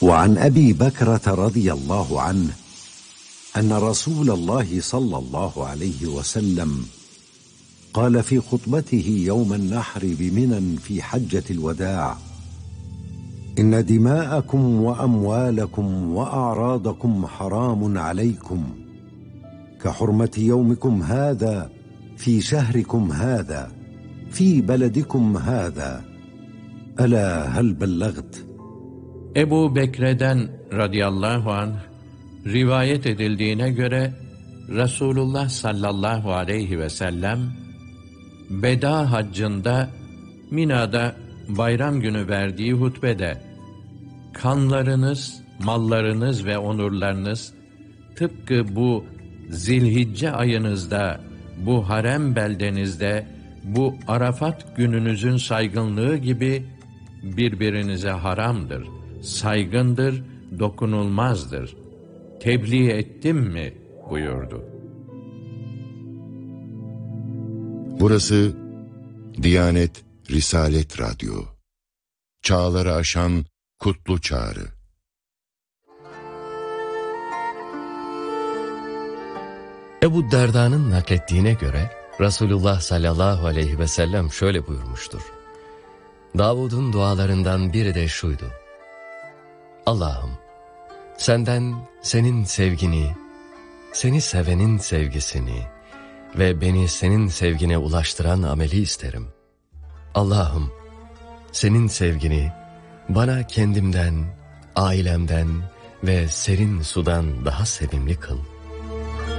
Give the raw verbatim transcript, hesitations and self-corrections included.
وعن أبي بكرة رضي الله عنه أن رسول الله صلى الله عليه وسلم قال في خطبته يوم النحر بمنى في حجة الوداع: إن دماءكم وأموالكم وأعراضكم حرام عليكم كحرمة يومكم هذا في شهركم هذا في بلدكم هذا ألا هل بلغت؟ Ebu Bekre'den radıyallahu anh rivayet edildiğine göre Resulullah sallallahu aleyhi ve sellem Veda haccında Mina'da bayram günü verdiği hutbede kanlarınız, mallarınız ve onurlarınız tıpkı bu Zilhicce ayınızda, bu harem beldenizde, bu Arafat gününüzün saygınlığı gibi birbirinize haramdır, saygındır, dokunulmazdır. Tebliğ ettim mi buyurdu. Burası Diyanet Risalet Radyo. Çağları aşan kutlu çağrı. Ebu Derda'nın naklettiğine göre Resulullah sallallahu aleyhi ve sellem şöyle buyurmuştur. Davud'un dualarından biri de şuydu: Allah'ım, senden senin sevgini, seni sevenin sevgisini ve beni senin sevgine ulaştıran ameli isterim. Allah'ım, senin sevgini bana kendimden, ailemden ve serin sudan daha sevimli kıl.